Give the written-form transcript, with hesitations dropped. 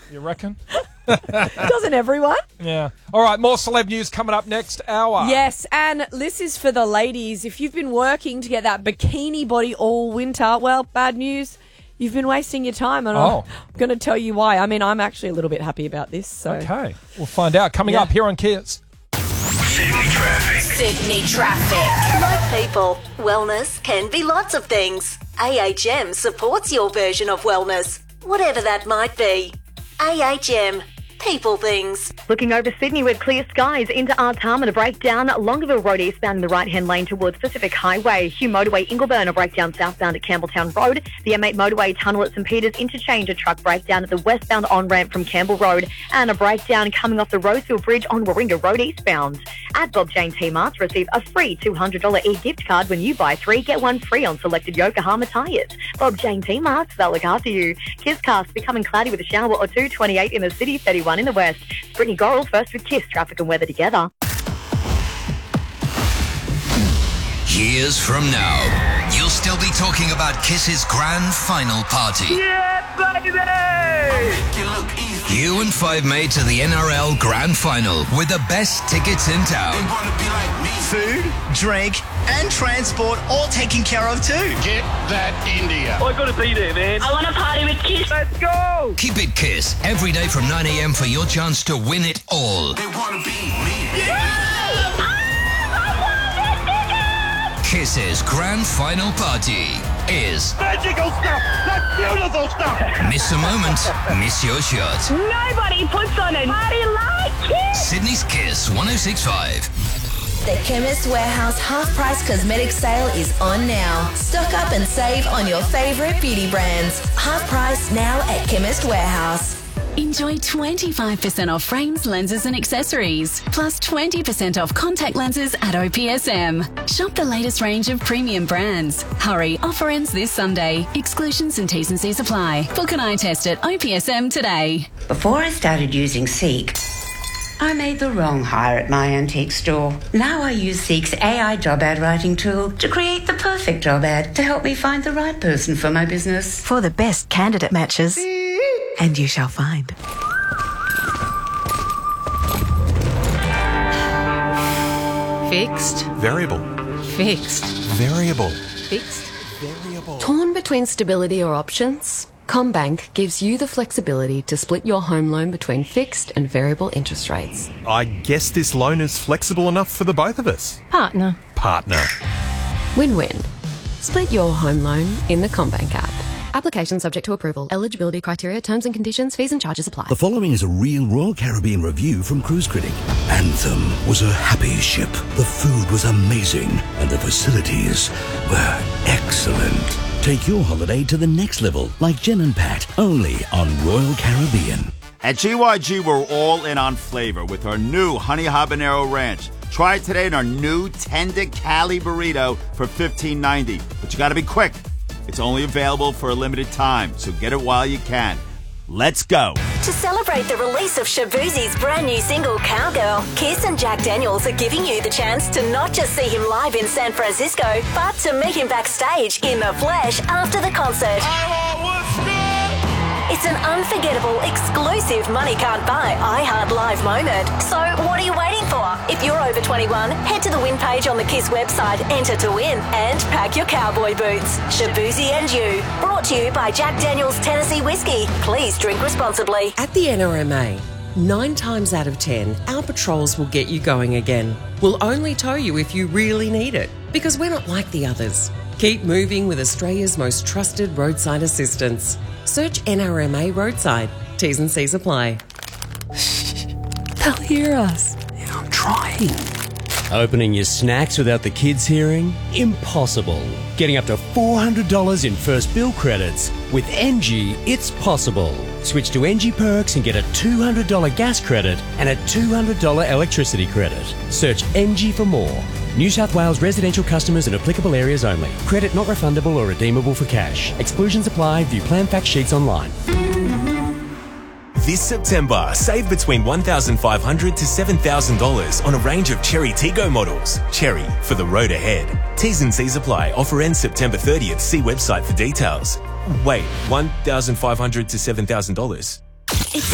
You reckon? Doesn't everyone? Yeah. All right, more celeb news coming up next hour. Yes, and this is for the ladies. If you've been working to get that bikini body all winter, well, bad news. You've been wasting your time, and I'm going to tell you why. I mean, I'm actually a little bit happy about this. So. Okay, we'll find out. Coming up here on Kiss. Sydney traffic. Sydney traffic. Like people, wellness can be lots of things. AHM supports your version of wellness, whatever that might be. AHM. People things. Looking over Sydney with clear skies into Artarmon, a breakdown. Longueville Road eastbound in the right-hand lane towards Pacific Highway. Hugh Motorway, Ingleburn, a breakdown southbound at Campbelltown Road. The M8 Motorway tunnel at St Peters Interchange, a truck breakdown at the westbound on-ramp from Campbell Road. And a breakdown coming off the Roseville Bridge on Warringah Road eastbound. At Bob Jane T Marts, receive a free $200 e-gift card when you buy 3, get 1 free on selected Yokohama tyres. Bob Jane T Marts, they'll look after you. Kisscast becoming cloudy with a shower or two, 28 in the city, 31 in the west. Brittany Gorrell first with Kiss, traffic and weather together. Years from now, you'll still be talking about Kiss's grand final party. Yeah, baby! You and 5 made to the NRL Grand Final with the best tickets in town. Food, drink, and transport all taken care of too. Get that India. I gotta be there, man. I want to party with Kiss. Let's go! Keep it Kiss every day from 9 a.m. for your chance to win it all. They wanna be me. Kiss's grand final party is Magical stuff! That's beautiful stuff! miss a moment, miss your shot. Nobody puts on a party like Kiss. Sydney's Kiss 106.5. The Chemist Warehouse half-price cosmetic sale is on now. Stock up and save on your favourite beauty brands. Half price now at Chemist Warehouse. Enjoy 25% off frames, lenses and accessories, plus 20% off contact lenses at OPSM. Shop the latest range of premium brands. Hurry, offer ends this Sunday. Exclusions and T's and C's apply. Book an eye test at OPSM today. Before I started using Seek, I made the wrong hire at my antique store. Now I use Seek's AI job ad writing tool to create the perfect job ad to help me find the right person for my business. For the best candidate matches, and you shall find. Fixed. Variable. Fixed. Variable. Fixed. Variable. Torn between stability or options? CommBank gives you the flexibility to split your home loan between fixed and variable interest rates. I guess this loan is flexible enough for the both of us. Partner. Win-win. Split your home loan in the CommBank app. Application subject to approval. Eligibility criteria, terms and conditions, fees and charges apply. The following is a real Royal Caribbean review from Cruise Critic. Anthem was a happy ship. The food was amazing and the facilities were excellent. Take your holiday to the next level, like Jen and Pat, only on Royal Caribbean. At GYG, we're all in on flavor with our new Honey Habanero Ranch. Try it today in our new Tender Cali Burrito for $15.90. But you gotta be quick. It's only available for a limited time, so get it while you can. Let's go. To celebrate the release of Shaboozey's brand new single, Cowgirl, Kiss and Jack Daniels are giving you the chance to not just see him live in San Francisco, but to meet him backstage in the flesh after the concert. It's an unforgettable, exclusive money can't buy iHeart Live moment. So what are you waiting for? If you're over 21, head to the win page on the Kiss website, enter to win, and pack your cowboy boots. Shaboozey and you. Brought to you by Jack Daniels Tennessee Whiskey. Please drink responsibly. At the NRMA, 9 times out of 10, our patrols will get you going again. We'll only tow you if you really need it, because we're not like the others. Keep moving with Australia's most trusted roadside assistance. Search NRMA Roadside. T's and C's apply. They'll hear us. Yeah, I'm trying. Opening your snacks without the kids hearing? Impossible. Getting up to $400 in first bill credits. With NG, it's possible. Switch to NG Perks and get a $200 gas credit and a $200 electricity credit. Search NG for more. New South Wales residential customers in applicable areas only. Credit not refundable or redeemable for cash. Exclusions apply. View plan fact sheets online. This September, save between $1,500 to $7,000 on a range of Cherry Tiggo models. Cherry, for the road ahead. T's and C's apply. Offer ends September 30th. See website for details. Wait, $1,500 to $7,000?